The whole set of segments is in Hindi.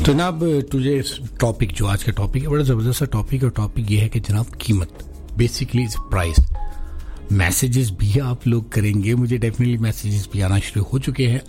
तो जनाब टुडे टॉपिक जो आज का टॉपिक है बड़ा ज़बरदस्त सा टॉपिक है। और टॉपिक ये है कि जनाब कीमत बेसिकली इज प्राइस। मैसेजेस भी आप लोग करेंगे, मुझे डेफिनेटली मैसेजेस भी आना शुरू हो चुके हैं।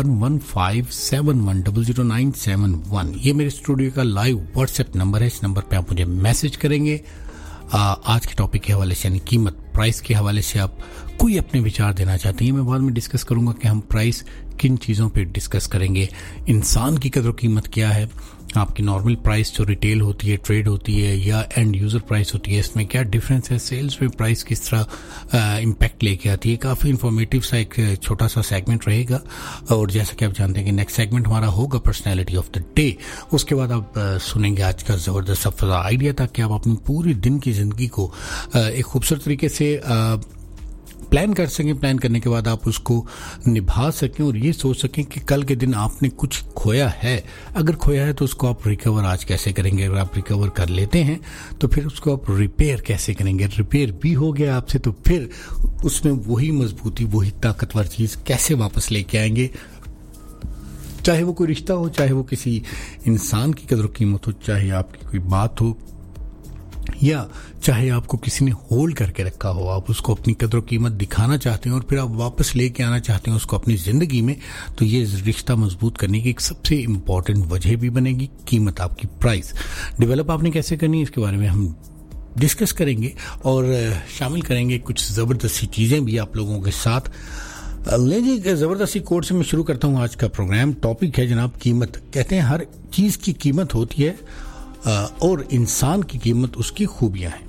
01157100971 ये मेरे स्टूडियो का लाइव व्हाट्सएप नंबर है। इस नंबर पे आप मुझे मैसेज करेंगे आज के टॉपिक के हवाले से, यानी कीमत प्राइस के हवाले से आप कोई अपने विचार देना चाहते हैं। मैं बाद में डिस्कस करूंगा कि हम प्राइस किन चीज़ों पे डिस्कस करेंगे। इंसान की कदर कीमत क्या है, आपकी नॉर्मल प्राइस जो रिटेल होती है, ट्रेड होती है, या एंड यूज़र प्राइस होती है, इसमें क्या डिफरेंस है, सेल्स में प्राइस किस तरह इम्पैक्ट लेके आती है। काफ़ी इन्फॉर्मेटिव सा एक छोटा सा सेगमेंट रहेगा। और जैसा कि आप जानते हैं कि नेक्स्ट सेगमेंट हमारा होगा पर्सनैलिटी ऑफ द डे। उसके बाद आप सुनेंगे आज का ज़बरदस्त सफर आइडिया, ताकि आप अपनी पूरी दिन की ज़िंदगी को एक खूबसूरत तरीके से प्लान कर सकें। प्लान करने के बाद आप उसको निभा सकें और ये सोच सकें कि कल के दिन आपने कुछ खोया है, अगर खोया है तो उसको आप रिकवर आज कैसे करेंगे। अगर आप रिकवर कर लेते हैं तो फिर उसको आप रिपेयर कैसे करेंगे। रिपेयर भी हो गया आपसे तो फिर उसमें वही मजबूती, वही ताकतवर चीज़ कैसे वापस लेके आएंगे। चाहे वो कोई रिश्ता हो, चाहे वो किसी इंसान की कदर कीमत हो, चाहे आपकी कोई बात हो, या चाहे आपको किसी ने होल्ड करके रखा हो, आप उसको अपनी कदर कीमत दिखाना चाहते हैं और फिर आप वापस लेके आना चाहते हैं उसको अपनी ज़िंदगी में, तो ये रिश्ता मजबूत करने की एक सबसे इम्पॉर्टेंट वजह भी बनेगी कीमत, आपकी प्राइस। डेवलप आपने कैसे करनी है, इसके बारे में हम डिस्कस करेंगे और शामिल करेंगे कुछ ज़बरदस्ती चीज़ें भी आप लोगों के साथ। ले जी, ज़बरदस्ती कोड से मैं शुरू करता हूँ आज का प्रोग्राम। टॉपिक है जनाब कीमत। कहते हैं हर चीज़ की कीमत होती है और इंसान की कीमत उसकी खूबियां हैं।